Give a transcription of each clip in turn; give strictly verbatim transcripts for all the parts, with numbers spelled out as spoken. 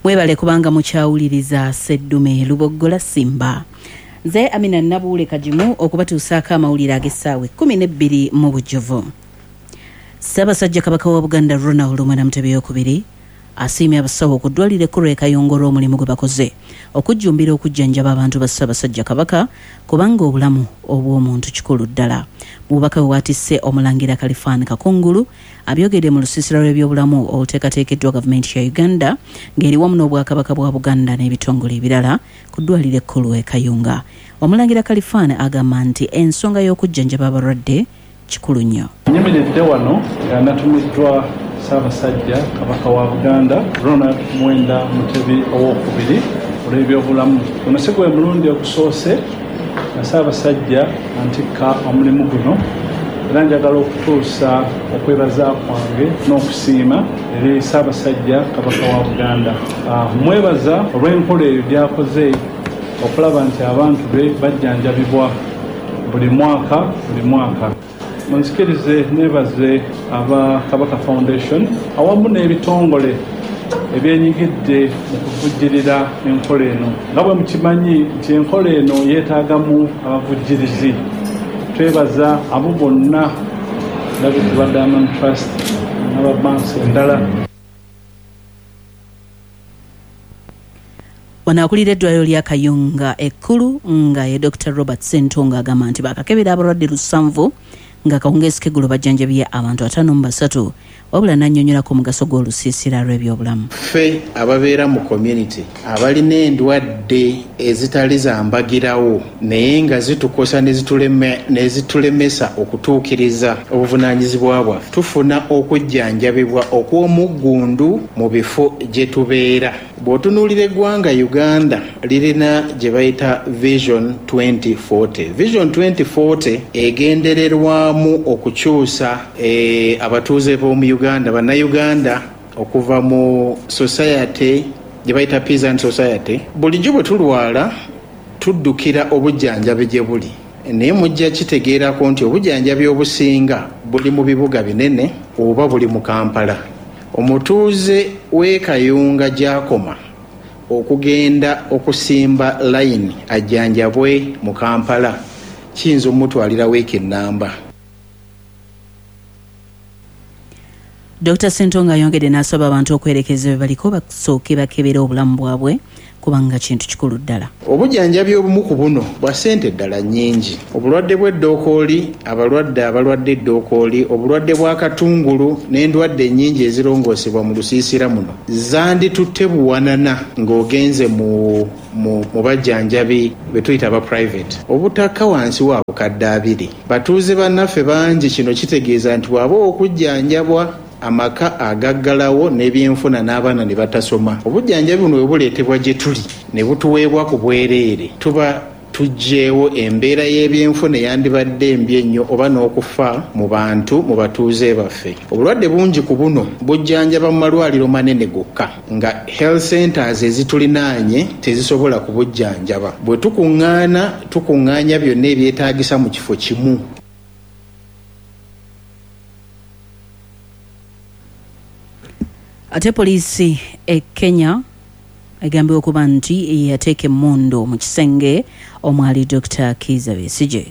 Mwebale kubanga mukyawuliriza Seddume Luboggola Simba. Nze Amina Nabuule Kajimu okubatuusaako amawulire ag'essaawa ekkumi n'ebbiri mu bujjuvu. Ssaabasajja Kabaka wa Buganda Ronald Muwenda Mutebi owookubiri asiimye abasawo ku ddwaliro ekkulu e Kayunga omulimu gwe bakoze okujjumbira okujjanjaba abantu ba Ssaabasajja Kabaka kubanga obulamu obw'omuntu kikulu ddala. Mu bubaka bwe bwatisse Omulangira Kalifaan Kakungulu abyogedde mu lusiisira lw'ebyobulamu oluteekateekeddwa gavumenti ya Uganda ng'eri wamu n'Obwakabaka bwa Buganda n'ebitongole ebirala ku ddwaliro ekkulu e Kayunga. Omulangira Kalifaan agamba nti ensonga y'okujjanjaba abalwadde kikulu nnyo. Nyimiridde wano nga natumiddwa Ssaabasajja Kabaka wa Buganda Ronald Muwenda Mutebi owookubiri olw'ebyobulamu. Guno si gwe mulundi ogusoose nga Ssaabasajja antikka omulimu guno, era njagala okutuusa okwebaza kwange n'okusiima eri Ssaabasajja Kabaka wa Buganda. Mwebaza olw'enkola eyo gy'akoze okulaba nti abantu be bajjanjabibwa buli mwaka buli mwaka. Munsikirize nebaze aba Kabaka Foundation awamu n'ebitongole ebyenyigidde mu kuvujjirira enkola eno. Nga bwe mukimanyi nti enkola eno yeetaagamu abavujjirizi. Twebaza abo bonna ndabiti ba Diamond Trust n'ababansi endala. Wanaakulira eddwaliro lya Kayunga ekkulu nga ye Doctor Robert Ssentonga agamba nti bakakebera abalwadde lusanvu nga kawungeezi k'eggulo bajjanjabye abantu ataano mu basatu wabula n'annyonnyolako omugaso gw'olusiisira lw'ebyobulamu. Ffe ababeera mu community abalina endwadde ezitali zambagirawo naye nga zitukosa nezitulemesa okutuukiriza obuvunaanyizibwa bwaffe tufuna okujjanjabibwa okw'omuggundu mu bifo gye tubeera. Bw'otunuulira eggwanga Uganda lirina gye bayita Vision twenty forty. Vision twenty forty egendererwamu okukyusa e, abatuuze b'omu Uganda bannayuganda okuva mu society gye bayita peasant society. Bulijjo bwe tulwala tuddukira obujjanjabi gye buli, naye mujja kitegeerako nti obujjanjabi obusinga buli mu bibuga binene oba buli mu Kampala. Omutuuze w'e Kayunga gy'akoma okugenda okusimba layini ajjanjabwe mu Kampala kiyinza omutwalira weeki ennamba. Doctor Ssentonga ayongedde n'asaba abantu okwerekeza we baliko basooke bakebera obulamu bwabwe kubanga kintu kikulu ddala. Obujjanjabi obumu ku buno bwa ssente ddala nnyingi. Obulwadde bw'eddookooli, abalwadde abalwadde eddookooli, obulwadde bwa katungulu n'endwadde ennyingi ezirongoosebwa mu lusiisira muno zanditutte buwanana ng'ogenze mu mu, mu bajjanjabi be tuyita aba private. Obutakka wansi wa bukadde abiri. Batuuze bannaffe bangi kino kitegeeza nti waba okujjanjabwa amaka agaggalawo n'ebyenfuna n'abaana ne batasoma. Obujjanjabi buno bwe buleetebwa gye tuli ne butuweebwa ku bwereere tuba tuggyeewo embeera y'ebyenfuna yandibadde embi ennyo oba n'okufa mu bantu mu batuuze baffe. Obulwadde bungi ku buno bujjanjaba mu malwaliro manene gokka nga health centers ezitulinaanye tezisobola kubujjanjaba. Bwe tukuŋŋaana tukuŋŋaanya byonna ebyetaagisa mu kifo kimu. Ate poliisi e Kenya egambye okuba nti yateeka emmundu mu kisenge omwali Doctor Kizza Besigye.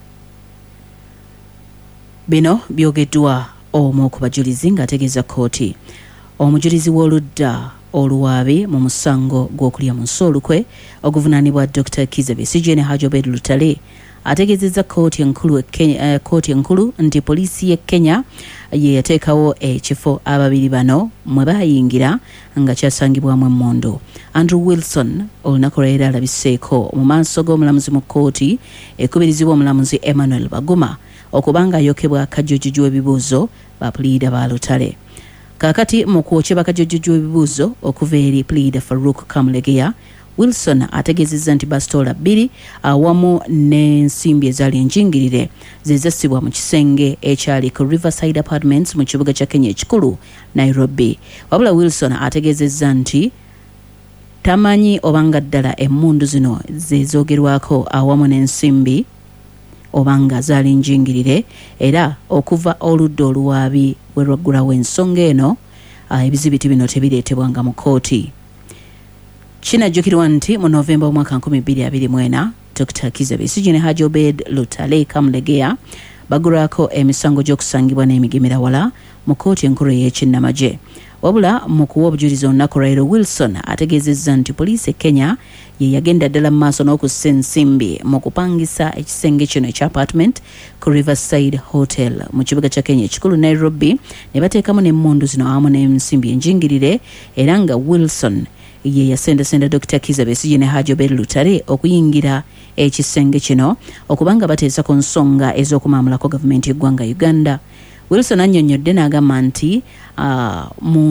Bino byogeddwa omu ku bajulizi ng'ategeeza kkooti. Omujulizi w'oludda oluwaabi mu musango gw'okulya mu nsi olukwe oguvunaanibwa Doctor Kizza Besigye ne Haji Obed Lutale ategeezezza kkooti enkulu uh, kkooti enkulu nti poliisi y'e Kenya ye yateekawo ekifo ababiri bano mwe baayingira nga kyasangibwamu emmundu. Andrew Wilson olunaku lwaleero alabiseeko mu maaso g'omulamuzi mu kkooti ekubirizibwa omulamuzi Emmanuel Baguma okubanga ayokebwa akajjujjuju w'ebibuuzo ba puliida ba Lutale. Kaakati mu kwokyebwa akajjujjuju w'ebibuuzo okuva eri puliida Farouk Kamulegeya, Wilson ategeezezza nti basitoola bbiri awamu n'ensimbi ezaali enjingirire ze zassibwa mu kisenge ekyali ku Riverside Apartments mu kibuga kya Kenya ekikulu Nairobi. Wabula Wilson ategeezezza nti tamanyi obanga ddala emmundu zino ze zoogerwako awamu n'ensimbi obanga zaali njingirire, era okuva oludda oluwaabi we lwaggulawo ensonga eno, ebizibiti bino tebireetebwanga mu kkooti. Kinajjukirwa nti mu Novemba omwaka nkumi bbiri abiri mu ena Dokita Kizza Besigye ne Hajji Obed Lutale Kamulegeya bagulwako emisango gy'okusangibwa n'emigemerawala mu kkooti enkulu ey'ekinnamagye. Wabula mu kuwa obujulizi olunaku Raila Wilson ategeezezza nti poliisi e Kenya ye yagenda ddala mu maaso n'okussa ensimbi mu kupangisa ekisenge kino ekya apartment ku Riverside Hotel mu kibuga kya Kenya ekikulu Nairobi, ne bateekamu n'emmundu zino awamu n'ensimbi enjingirire, era nga Wilson ye yasendasenda Dokita Kizza Besigye ne Hajji Obed Lutale okuyingira ekisenge kino okubanga bateesa ku nsonga ez'okumaamulako gavumenti y'eggwanga Uganda. Wilson annyonnyodde n'agamba nti uh,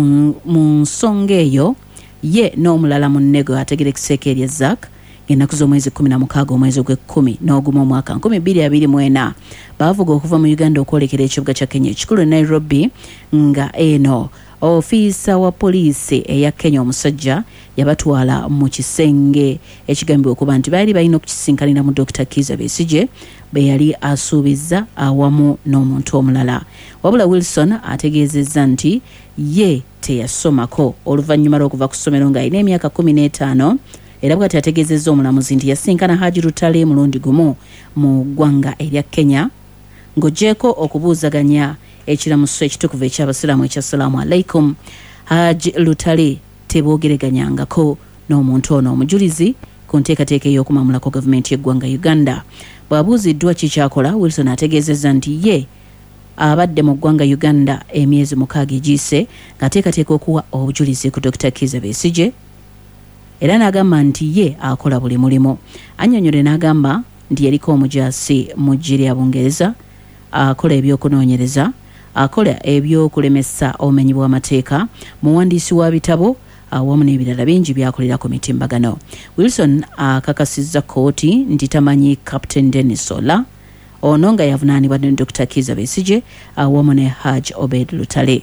mu nsonga eyo ye n'omulala munne gwe ategerekiseeko erya Zack ng'ennaku z'omwezi kumi na mukaaga omwezi ogw'ekkumi n'ogumu omwaka nkumi bbiri abiri mu ena baavuga okuva mu Uganda okwolekera ekibuga kya Kenya ekikulu Nairobi, nga eno ofiisa wa poliisi eya Kenya omusajja yabatwala mu kisenge ekigambibwa okuba nti baali balina okukisinkanira mu Dokita Kizza Besigye be yali asuubiza awamu n'omuntu omulala. Wabula Wilson ategeezezza nti ye teyasomako oluvannyuma lw'okuva ku ssomero ng'alina emyaka kumi n'etaano, era bw'ati ategeezezza omulamuzi nti yasinkana Hajji Lutale mulundi gumu mu ggwanga erya Kenya ng'oggyeko okubuuzaganya ekiramuso ekitukuvu eky'abasiraamu ekya Salaamu Alaikum. Hajji Lutale teboogereganyangako n'omuntu ono omujulizi ku nteekateeka ey'okumamulako gavumenti y'eggwanga Uganda. Bw'abuuziddwa kikyakola, Wilson ategeezezza nti ye abadde mu ggwanga Uganda emyezi mukaaga egiyise ng'ateekateeka okuwa obujulizi ku Dokita Kizza Besigye, era n'agamba nti ye akola buli mulimu. Annyonnyole n'agamba nti yaliko omujaasi mu ggye lya Bungereza, akola ebyokunoonyereza, akola ebyokulemesa obumenyi bw'amateeka, muwandiisi wa bitabo awamu n'ebirala bingi byakolera ku mitimbagano. Wilson akakasizza kkooti nti tamanyi Captain Dennis Ola, ono nga yavunaanibwa ne Dokita Kizza Besigye awamu ne Hajji Obed Lutale.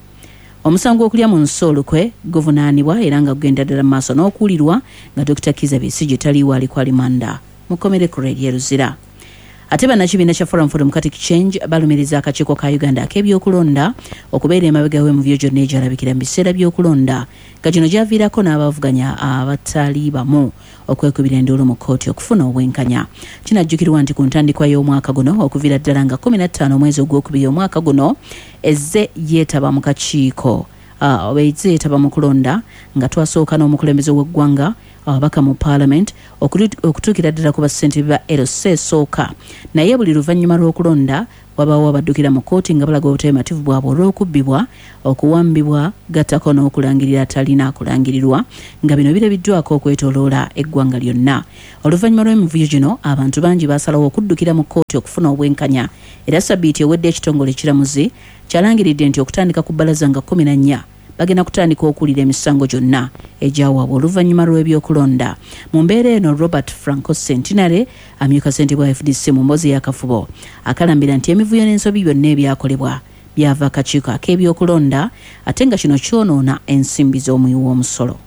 Omusango okulya mu nsoolukwe guvunaanibwa era nga gugenda ddala mu maaso n'okuwulirwa nga Dokita Kizza Besigye taliwo ali ku alimanda mu kkomere ku Radio Luzira. Ate bannakibiina kya Forum for Democratic Change balumiriza akakiiko ka Uganda ak'ebyokulonda okubeera emabega we mu byo gyonna egyalabikira mu biseera by'okulonda, nga gino gyaviirako n'abavuganya abatali bamu okwekubira enduulu mu kkooti okufuna obwenkanya. Kinajjukirwa nti ku ntandikwa y'omwaka guno okuviira ddala nga kumi na ttaano omwezi ogwokubiri omwaka guno ezze yeetaba mu kakiiko uh, oba ezze yeetaba mu kulonda nga twasooka n'omukulembeze w'eggwanga ababaka mu Parliament okutuukira ddala ku bassentebe ba L C esooka, naye buli luvannyuma lw'okulonda wabaawo abaddukira mu kkooti nga balaga obuteemativu bwabwe olw'okubbibwa, okuwambibwa, gattako n'okulangirira atalina akulangirirwa, nga bino birabiddwako okwetooloola eggwanga lyonna. Oluvannyuma lw'emivuyo gino abantu bangi baasalawo okuddukira mu kkooti okufuna obwenkanya, era sabbiiti ewedde ekitongole ekiramuzi kyalangiridde nti okutandika ku bbalaza nga kumi na nnya bagenda kutandika okuwulira emisango gyonna egyawaabwa oluvannyuma lw'ebyokulonda. Mu mbeera eno, Robert Franco Centenary, amyuka ssentebe wa F D C mu mboozi y'akafubo, akalambira nti emivuyo n'ensobi byonna ebyakolebwa byava akakiiko ak'ebyokulonda ate nga kino kyonoona ensimbi z'omuwi w'omusolo.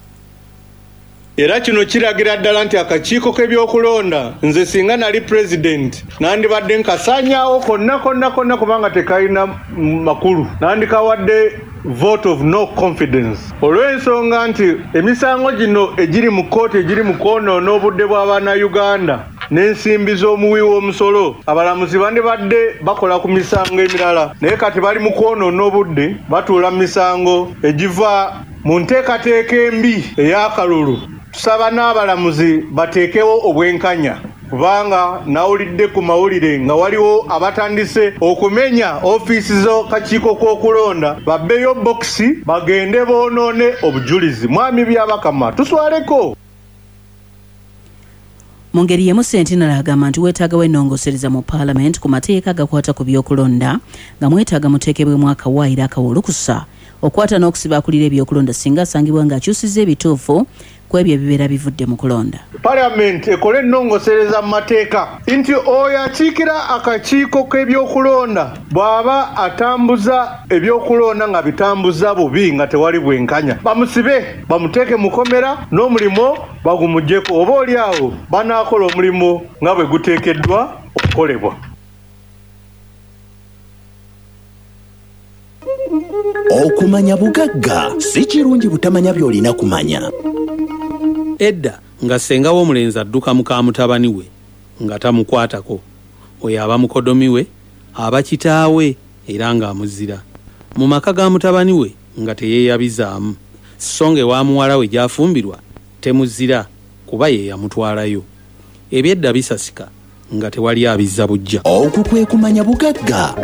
Era kino kiragira ddala nti akakiiko k'ebyokulonda nze singa nali president nandibadde nkasaanyaawo konna konna konna kubanga tekalina makulu, nandikawadde vote of no confidence olw'ensonga nti emisango gino egiri mu kkooti egiri mu kwonoona obudde bw'abaana Uganda n'ensimbi z'omuwi w'omusolo, abalamuzi bandibadde bakola ku misango emirala, naye kati bali mu kwonoona obudde batuula mu misango egiva mu nteekateeka embi ey'akalulu. Tusaba n'abalamuzi bateekewo obwenkanya kubanga nawulidde ku mawulire nga waliwo abatandise okumenya ofiisi z'akakiiko k'okulonda, babbeyo bokisi bagende boonoone obujulizi. Mwami byabakama tuswaleko. Mu ngeri y'emu Centenary agamba nti weetaagawo ennongosereza mu Parliament ku mateeka agakwata ku byokulonda nga mwetaaga muteekebwemu akawaayiro akawolukusa okwata n'okusiba akulira ebyokulonda singa asangibwa ng'akyusizza ebituufu ku ebyo ebibeera bivudde mu kulonda. Parliament ekole ennongosereza mu mateeka nti oyo akiikira akakiiko k'ebyokulonda bw'aba atambuza ebyokulonda nga bitambuza bubi nga tewali bwenkanya, bamusibe bamuteeke mu komera n'omulimo bagumugyeko, oba oli awo banaakola omulimo nga bwe guteekeddwa okukolebwa. Okumanya bugagga si kirungi butamanya by'olina kumanya. edda nga ssenga w'omulenzi adduka muka mutabani we nga tamukwatako oyo aba mukodomi we aba kitaawe era ng'amuzira mu maka ga mutabani we nga teyeeyabizaamu so nga ewa muwala we gy'afumbirwa temuzira kuba ye yamutwalayo ebyedda bisasika nga tewali abizza bujja okwo kwe kumanya bugagga.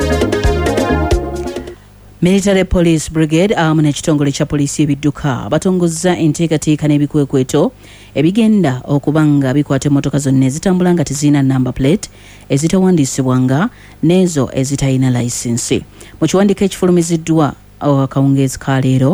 Military Police Brigade awamu n'ekitongole kya poliisi ebidduka batongozza enteekateeka n'ebikwekweto ebigenda okuba nga bikwata emmotoka zonna ezitambula nga tezirina number plate ezitawandiisibwanga n'ezo ezitalina layisinsi. Mu kiwandiiko ekifulumiziddwa akawungeezi ka leero,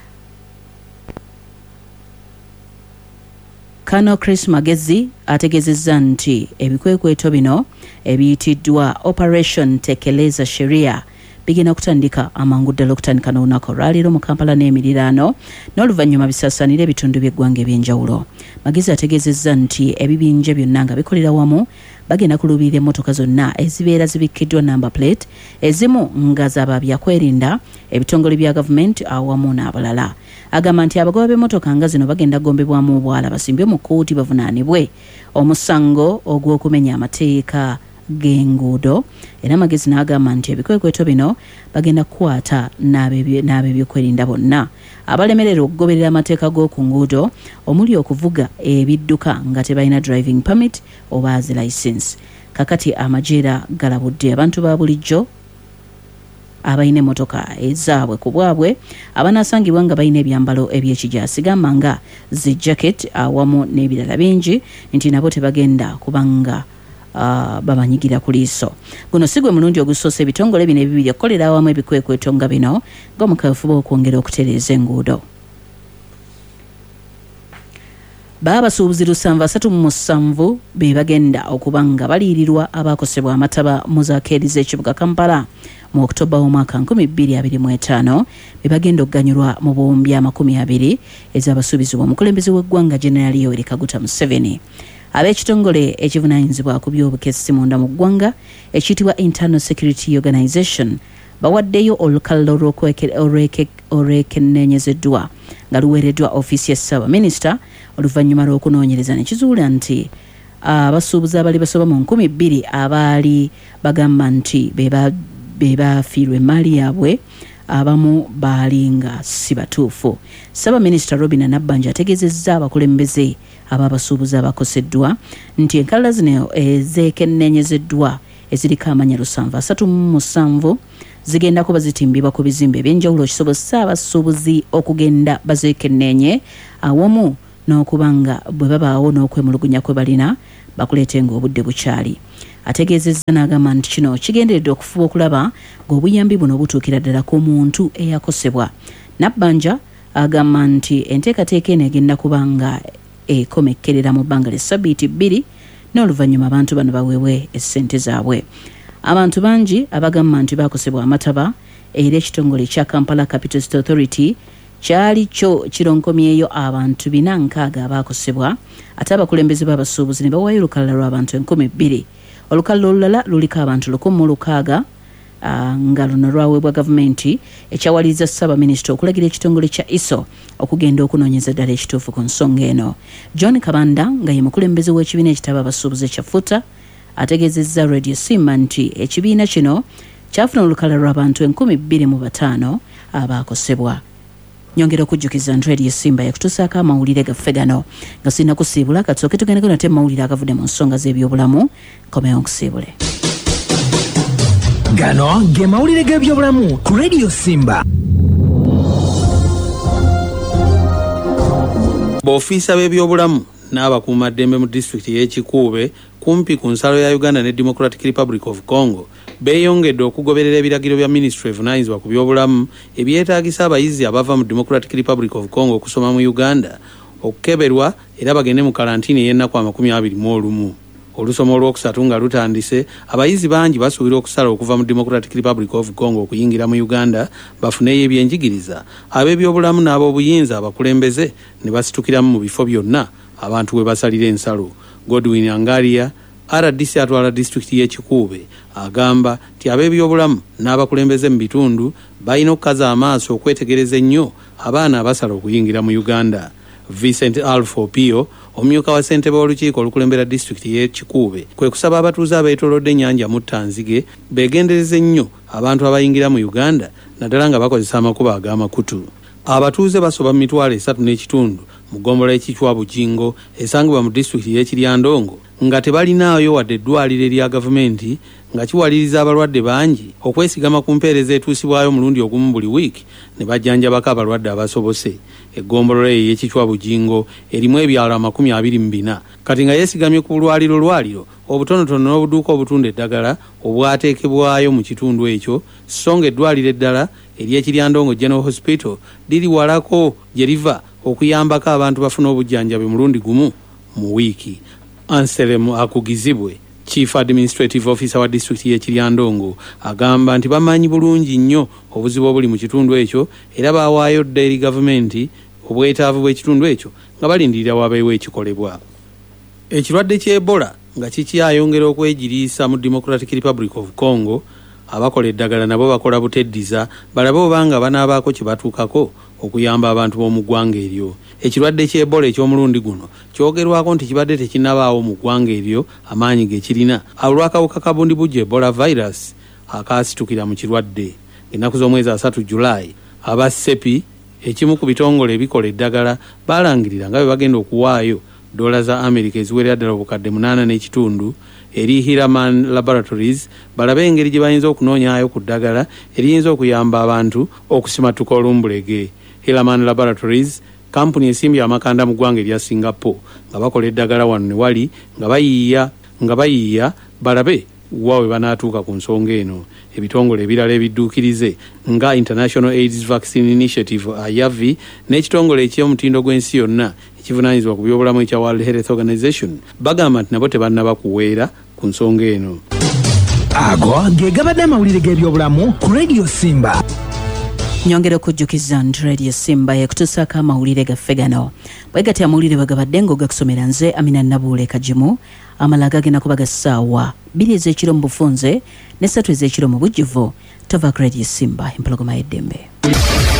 Kano Chris Magezi ategeezezza nti ebikwekweto bino ebiyitiddwa Operation Tekeleza Sheria bigenda kutandika amangu ddala okutandika n'olunaku olwaleero mu Kampala n'emiriraano n'oluvannyuma bisaasaanira ebitundu by'eggwanga eby'enjawulo. Magezi ategeezezza nti ebibinja byonna nga bikolera wamu bagenda kuluubirira emmotoka zonna ezibeera zibikkiddwa number plate, ezimu nga zaba byakwerinda, ebitongole bya gavumenti awamu n'abalala. Agamba nti abagoba b'emmotoka nga zino bagenda gombebwamu obwala basimbye mu kkooti bavunaanibwe omusango ogw'okumenya amateeka g'enguudo. Era Magezi n'agamba nti ebikwekweto bino bagenda kukwata n'ab'ebyokwerinda bonna abalemerera okugoberera amateeka g'oku nguudo omuli okuvuga ebidduka nga tebalina driving permit oba zi license. Kakati amajeera galabudde abantu ba bulijjo abalina emmotoka ezaabwe ku bwabwe abanaasangibwa nga balina ebyambalo eby'ekijaasi gamba nga zi jacket awamu n'ebirala bingi nti nabo tebagenda kubanga Uh, babanyigira ku liiso. Guno si gwe mulundi ogusoose ebitongole bino ebibiri okukolera awamu ebikwekweto nga bino ng'omukafuba okwongera okutereeza enguudo. Baabasuubuzi lusanvu asatu mu musanvu be bagenda okuba nga baliirirwa abaakosebwa amataba mu zaakeeri z'ekibuga Kampala mu Oktoba w'omwaka nkumi bbiri abiri mu etaano be bagenda okuganyulwa mu buwumbi amakumi abiri ez'abasuubizibwa omukulembeze w'eggwanga General Yoweri Kaguta Museveni. Ab'ekitongole ekivunaanyizibwa ku by'obukessi munda mu ggwanga ekiyitibwa Internal Security Organization bawaddeyo olukalala olwekenneenyezeddwa nga luweereddwa ofiisi ya Ssaabaminisita oluvannyuma lw'okunoonyereza ne kizuula nti abasuubuzi abali basoba mu nkumi bbiri abaali bagamba nti be baafiirwa emmaali yaabwe abamu baali nga si batuufu. Ssaabaminisita Robinah Nabbanja ategeezezza abakulembeze ababasuubuzi abakoseddwa nti enkalala zino ezekenneenyezeddwa eziriko amanya lusanvu asatu mu musanvu zigenda kuba zitimbibwa ku bizimbe ebyenjawulo kisobozesa abasuubuzi okugenda bazekenneenye awamu n'okuba nga bwe babaawo n'okwemulugunya kwe balina bakuleetenga obudde bukyali. Ategeezezza n'agamba nti kino kigenderedde okufuba okulaba ng'obuyambi buno butuukira ddala ku muntu eyakosebwa. Nabbanja agamba nti enteekateeka eno egenda kuba nga ekomekkerera mu bbanga ly'essabbiiti bbiri n'oluvannyuma abantu bano baweebwe essente zaabwe. Abantu bangi abagamba nti baakosebwa amataba era ekitongole kya Kampala Capital City Authority kyali kyo kironkomyeyo abantu bina nkaaga abaakosebwa ate abakulembeze b'abasuubuzi ne bawaayo olukalala lw'abantu enkumi bbiri. Olukalala olulala luliko abantu lukumi mu lukaaga Uh, nga luno lwaweebwa gavumenti ekyawaliza Ssaabaminisita okulagira ekitongole kya I S O okugenda okunoonyeza ddala ekituufu ku nsonga eno. John Kabanda nga ye mukulembeze w'ekibiina ekitaba abasuubuzi ekya Futa ategeezezza Radio Simba nti ekibiina kino kyafuna olukalala lw'abantu enkumi bbiri mu bataano abaakosebwa. Nyongera okujjukiza nti Radio Simba yakutuusaako amawulire gaffe gano nga sirina kusiibula katsooke tugendeko nate mawulire agavudde mu nsonga z'ebyobulamu. Komeyo nkusiibule. Gano ge mawulire g'ebyobulamu ku Radio Simba. B'ofiisa b'ebyobulamu n'abakuumaddembe mu disitulikiti y'Ekikuube kumpi ku nsalo ya Uganda ne Democratic Republic of Congo beeyongedde okugoberera ebiragiro bya Ministry evunaanyizibwa ku byobulamu ebyetaagisa abayizi abava mu Democratic Republic of Congo okusoma mu Uganda okukeberwa era bagende mu kalantiini ey'ennaku amakumi abiri mu olumu. Olusoma olwokusatu nga lutandise abayizi bangi basuubira okusala okuva mu Democratic Republic of Congo okuyingira mu Uganda bafuneyo ebyenjigiriza ab'ebyobulamu n'ab'obuyinza abakulembeze ne basitukiramu mu bifo byonna abantu we basalira ensalo. Godwin Angaria R D C atwala disitulikiti y'Ekikuube agamba nti ab'ebyobulamu n'abakulembeze mu bitundu balina okukaza amaaso okwetegereza ennyo abaana abasala okuyingira mu Uganda. Vincent Alfo Pio omumyuka wa ssentebe w'olukiiko olukulembera disitulikiti y'e Kikuube kwe kusaba abatuuze abeetoolodde ennyanja mu Ttanzige beegendereze nnyo abantu abayingira mu Uganda naddala nga bakozesa amakubo ag'amakutu. Abatuuze basoba mu mitwalo esatu n'ekitundu mu ggombolola y'Ekicwa Bujingo esangibwa mu disitulikiti y'e Kiryandongo nga tebalinaayo wadde eddwaliro erya gavumenti nga kiwaliriza abalwadde bangi okwesigama ku mpeereza etuusibwayo mulundi ogumu buli wiiki ne bajjanjabako abalwadde abasobose. Eggombolola eyo y'Ekicwa Bujingo erimu ebyalo amakumi abiri mu bina kati nga yeesigamye ku lwaliro lwaliro obutonotono n'obuduuka obutunda eddagala obwateekebwayo mu kitundu ekyo, so nga eddwaliro eddala ery'Ekiryandongo General Hospital liri walako gye liva okuyambako abantu bafuna obujjanjabi mulundi gumu mu wiiki. Anselm Akugizibwe, Chief Administrative Officer wa District y'e Kiryandongo, agamba nti bamanyi bulungi nnyo obuzibu obuli mu kitundu ekyo era baawaayo dda eri gavumenti obwetaavu bw'ekitundu ekyo nga balindirira wabeewo ekikolebwa. Ekirwadde ky'Ebola nga kikyayongera okwegiriisa mu Democratic Republic of Congo, abakola eddagala nabo bakola buteddiza balabe obanga banaabaako kye batuukako okuyamba abantu b'omu ggwanga eryo. Ekirwadde ky'Ebola eky'omulundi guno kyogerwako nti kibadde tekinnabaawo mu ggwanga eryo amaanyi ge kirina olw'akawuka ka bundibujja Ebola virus akaasitukira mu kirwadde. Ennaku z'omwezi asatu Julayi, aba sepi ekimu ku bitongole ebikola eddagala baalangirira nga bwe bagenda okuwaayo dola za Amerika eziwerera ddala obukadde munaana n'ekitundu eri Hiraman Laboratories balabe engeri gye bayinza okunoonyaayo ku ddagala eriyinza okuyamba abantu okusimatuka olumbulege. Hiraman Laboratories kampuni esimbye amakanda mu ggwanga erya Singapore nga bakola eddagala wano ne wali nga bayiiya nga bayiiya balabe wawe banaatuuka ku nsonga eno. Ebitongole ebirala ebidduukirize nga International AIDS Vaccine Initiative A Y V n'ekitongole eky'omutindo gw'ensi yonna ekivunaanyizibwa ku byobulamu ekya World Health Organization bagamba nti nabo tebannaba kuweera ku nsonga eno. Ago ge gabadde amawulire g'ebyobulamu ku Radio Simba. Nyongera okujjukiza nti Radio Simba yakutuusaako amawulire gaffe gano. Bwe gati amawulire bagabadde ng'ogakusomera nze Amina Nabuule Kajimu, amala gagenda kubaga ssaawa bbiri ez'ekiro mu bufunze n'essatu ez'ekiro mu bujjuvu. Tova ku Radio Simba empologoma y'eddembe.